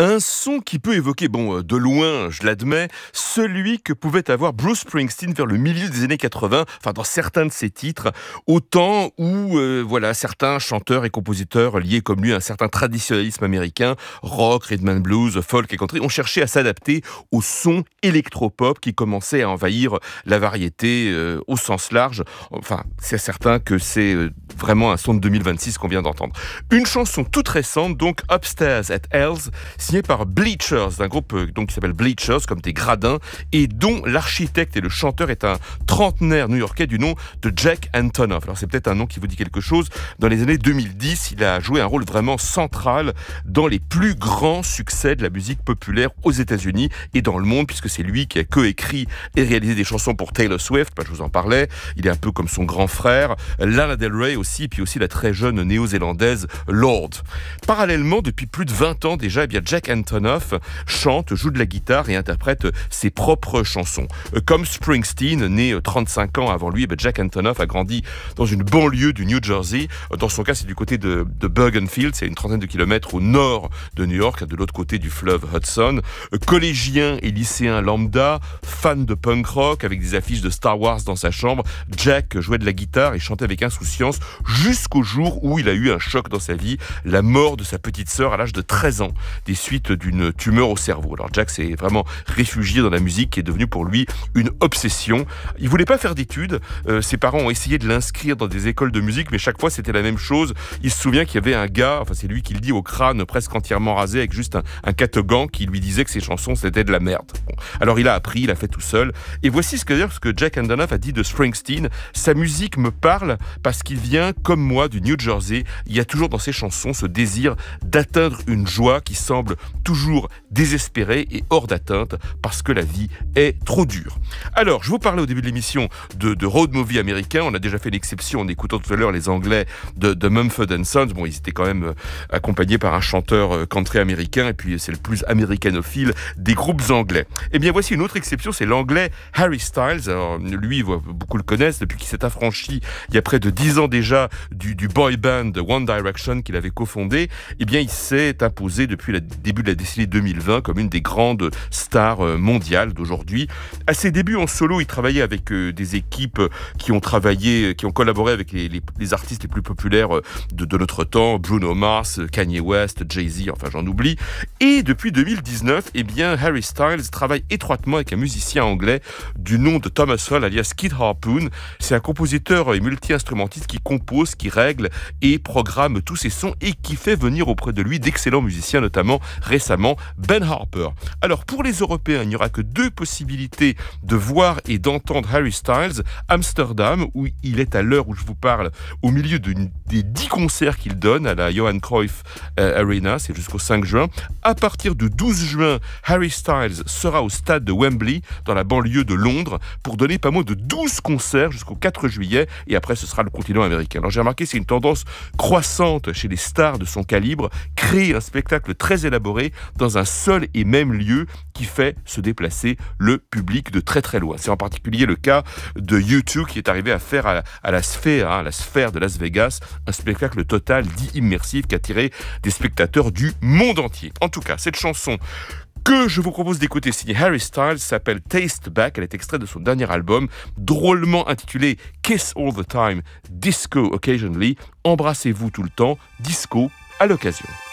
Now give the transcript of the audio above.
Un son qui peut évoquer, de loin, je l'admets, celui que pouvait avoir Bruce Springsteen vers le milieu des années 80, enfin dans certains de ses titres, au temps où certains chanteurs et compositeurs liés comme lui à un certain traditionnalisme américain, rock, rhythm and blues, folk et country, ont cherché à s'adapter au son électropop qui commençait à envahir la variété au sens large. Enfin, c'est certain que c'est vraiment un son de 2026 qu'on vient d'entendre. Une chanson toute récente, donc Upstairs at Hell's, signé par Bleachers, d'un groupe qui s'appelle Bleachers, comme des gradins, et dont l'architecte et le chanteur est un trentenaire new-yorkais du nom de Jack Antonoff. Alors c'est peut-être un nom qui vous dit quelque chose. Dans les années 2010, il a joué un rôle vraiment central dans les plus grands succès de la musique populaire aux États-Unis et dans le monde, puisque c'est lui qui a coécrit et réalisé des chansons pour Taylor Swift, je vous en parlais, il est un peu comme son grand frère, Lana Del Rey aussi, puis aussi la très jeune néo-zélandaise Lorde. Parallèlement, depuis plus de 20 ans déjà, Jack Antonoff chante, joue de la guitare et interprète ses propres chansons. Comme Springsteen, né 35 ans avant lui, Jack Antonoff a grandi dans une banlieue du New Jersey. Dans son cas, c'est du côté de Bergenfield, c'est une trentaine de kilomètres au nord de New York, de l'autre côté du fleuve Hudson. Collégien et lycéen lambda, fan de punk rock, avec des affiches de Star Wars dans sa chambre, Jack jouait de la guitare et chantait avec insouciance jusqu'au jour où il a eu un choc dans sa vie, la mort de sa petite sœur à l'âge de 13 ans, des suites d'une tumeur au cerveau. Alors Jack s'est vraiment réfugié dans la musique qui est devenue pour lui une obsession. Il voulait pas faire d'études, ses parents ont essayé de l'inscrire dans des écoles de musique, mais chaque fois c'était la même chose. Il se souvient qu'il y avait un gars, enfin c'est lui qui le dit, au crâne presque entièrement rasé, avec juste un catogan qui lui disait que ses chansons c'était de la merde. Alors il a appris, il a fait tout seul, et voici ce que Jack Antonoff a dit de Springsteen: sa musique me parle parce qu'il vient comme moi du New Jersey. Il y a toujours dans ses chansons ce désir d'atteindre une joie qui semble toujours désespérée et hors d'atteinte parce que la vie est trop dure. Alors, je vous parlais au début de l'émission de road movie américain. On a déjà fait l'exception en écoutant tout à l'heure les Anglais de Mumford & Sons. Bon, ils étaient quand même accompagnés par un chanteur country américain, et puis c'est le plus américanophile des groupes anglais. Eh bien, voici une autre exception, c'est l'anglais Harry Styles. Alors, lui, beaucoup le connaissent depuis qu'il s'est affranchi il y a près de 10 ans déjà du boy band One Direction qu'il avait cofondé. Eh bien, il s'est imposé depuis le début de la décennie 2020 comme une des grandes stars mondiales d'aujourd'hui. À ses débuts en solo, il travaillait avec des équipes qui ont collaboré avec les artistes les plus populaires de notre temps, Bruno Mars, Kanye West, Jay-Z, enfin j'en oublie. Et depuis 2019, eh bien, Harry Styles travaille étroitement avec un musicien anglais du nom de Thomas Hall, alias Kid Harpoon. C'est un compositeur et multi-instrumentiste qui compose, qui règle et programme tous ses sons et qui fait venir auprès de lui d'excellents musiciens, notamment récemment Ben Harper. Alors pour les Européens, il n'y aura que 2 possibilités de voir et d'entendre Harry Styles: Amsterdam, où il est à l'heure où je vous parle au milieu des 10 concerts qu'il donne à la Johan Cruyff Arena, c'est jusqu'au 5 juin. À partir du 12 juin, Harry Styles sera au stade de Wembley, dans la banlieue de Londres, pour donner pas moins de 12 concerts jusqu'au 4 juillet, et après ce sera le continent américain. Alors j'ai remarqué, c'est une tendance croissante chez les stars de son calibre, créer un spectacle très élaboré dans un seul et même lieu qui fait se déplacer le public de très très loin. C'est en particulier le cas de U2 qui est arrivé à faire à la sphère de Las Vegas, un spectacle total dit immersif qui a attiré des spectateurs du monde entier. En tout cas, cette chanson que je vous propose d'écouter, signée Harry Styles, s'appelle Taste Back. Elle est extraite de son dernier album, drôlement intitulé Kiss All the Time, Disco Occasionally. Embrassez-vous tout le temps, disco à l'occasion.